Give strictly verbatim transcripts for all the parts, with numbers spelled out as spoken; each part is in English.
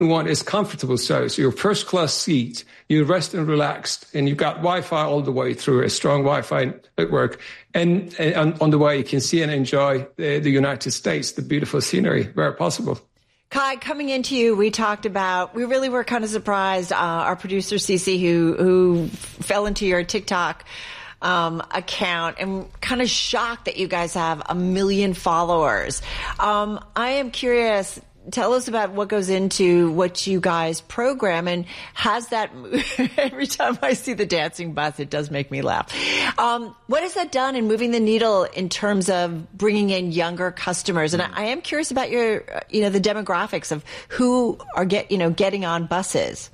one is comfortable service. Your first class seat, you rest and relaxed, and you've got Wi-Fi all the way through, a strong Wi-Fi network. And, and on the way, you can see and enjoy the, the United States, the beautiful scenery where possible. Kai, coming into you, we talked about, we really were kind of surprised, uh, our producer Cece, who, who fell into your TikTok um, account, and kind of shocked that you guys have a million followers. Um, I am curious, tell us about what goes into what you guys program, and has that, every time I see the dancing bus, it does make me laugh. Um, what has that done in moving the needle in terms of bringing in younger customers? And I, I am curious about your, you know, the demographics of who are get, you know, getting on buses.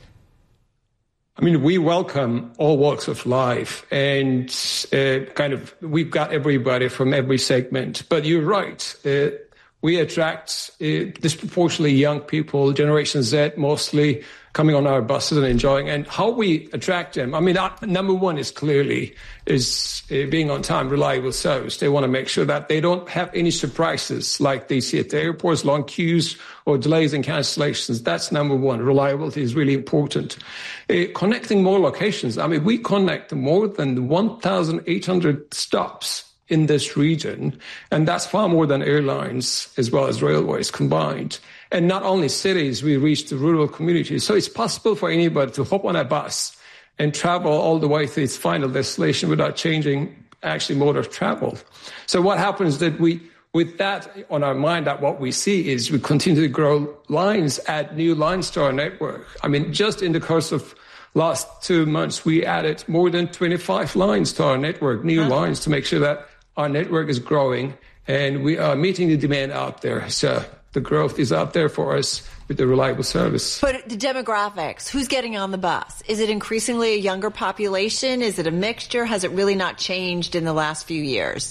I mean, we welcome all walks of life, and uh, kind of, we've got everybody from every segment. But you're right. Uh, We attract uh, disproportionately young people, Generation Z mostly, coming on our buses and enjoying. And how we attract them, I mean, our, number one is clearly is uh, being on time, reliable service. They want to make sure that they don't have any surprises like they see at the airports, long queues or delays and cancellations. That's number one. Reliability is really important. Uh, connecting more locations. I mean, we connect more than one thousand eight hundred stops in this region, and that's far more than airlines as well as railways combined. And not only cities, we reach the rural communities. So it's possible for anybody to hop on a bus and travel all the way to its final destination without changing actually mode of travel. So what happens that we, with that on our mind, that what we see is we continue to grow lines, add new lines to our network. I mean, just in the course of last two months, we added more than twenty-five lines to our network, new huh? lines, to make sure that our network is growing, and we are meeting the demand out there. So the growth is out there for us with the reliable service. But the demographics, who's getting on the bus? Is it increasingly a younger population? Is it a mixture? Has it really not changed in the last few years?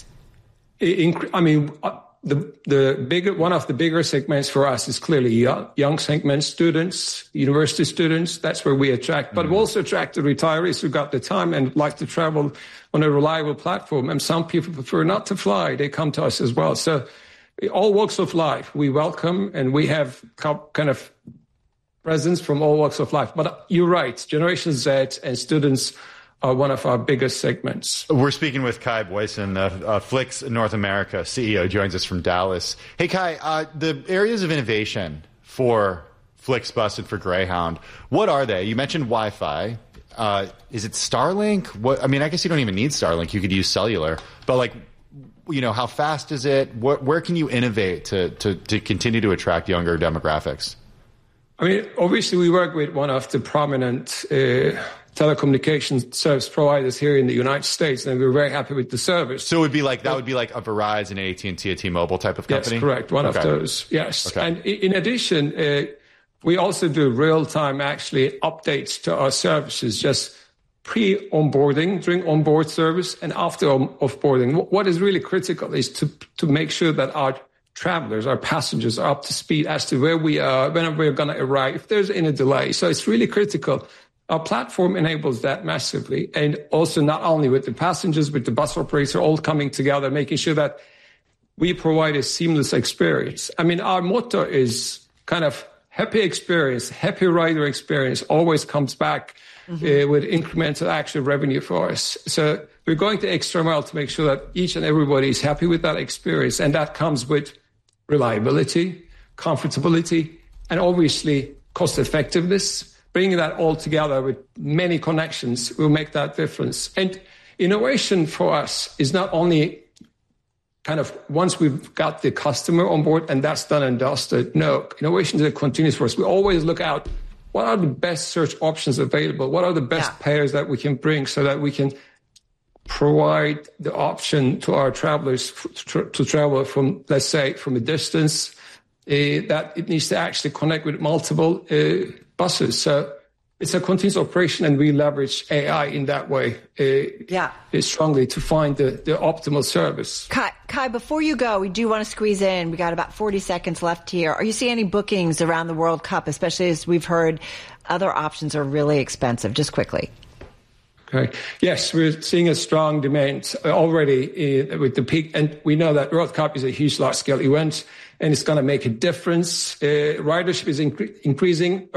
I mean, the the bigger one of the bigger segments for us is clearly young, young segments, students, university students. That's where we attract. But mm-hmm. we also attract the retirees who got the time and like to travel on a reliable platform. And some people prefer not to fly. They come to us as well. So all walks of life we welcome, and we have kind of presence from all walks of life. But you're right, Generation Z and students are one of our biggest segments. We're speaking with Kai Boysen, uh, uh, Flix North America C E O, joins us from Dallas. Hey, Kai, uh, the areas of innovation for Flixbus and for Greyhound, what are they? You mentioned Wi-Fi. Uh, is it Starlink? What, I mean, I guess you don't even need Starlink. You could use cellular. But, like, you know, how fast is it? What, where can you innovate to, to, to continue to attract younger demographics? I mean, obviously, we work with one of the prominent uh, telecommunications service providers here in the United States, and we're very happy with the service. So it would be like, that would be like a Verizon, A T and T, a T-Mobile type of company? Yes, correct. One okay. of those, yes. Okay. And in addition, uh, we also do real-time, actually, updates to our services, just pre-onboarding, during onboard service, and after offboarding. What is really critical is to to make sure that our travelers, our passengers are up to speed as to where we are, when we're going to arrive, if there's any delay. So it's really critical. Our platform enables that massively, and also not only with the passengers, with the bus operator all coming together, making sure that we provide a seamless experience. I mean, our motto is kind of happy experience, happy rider experience always comes back mm-hmm. uh, with incremental actual revenue for us. So we're going the extra mile to make sure that each and everybody is happy with that experience, and that comes with reliability, comfortability, and obviously cost effectiveness. Bringing that all together with many connections will make that difference. And innovation for us is not only kind of once we've got the customer on board and that's done and dusted. No, innovation is a continuous for us. We always look out, what are the best search options available? What are the best yeah. pairs that we can bring so that we can provide the option to our travelers to, to travel from, let's say, from a distance, uh, that it needs to actually connect with multiple uh, buses. So it's a continuous operation, and we leverage A I in that way uh, yeah. strongly to find the, the optimal service. Kai, Kai, before you go, we do want to squeeze in. We got about forty seconds left here. Are you seeing any bookings around the World Cup, especially as we've heard other options are really expensive? Just quickly. Okay. Yes, we're seeing a strong demand already uh, with the peak, and we know that World Cup is a huge, large-scale event. and it's going to make a difference. Uh, ridership is incre- increasing.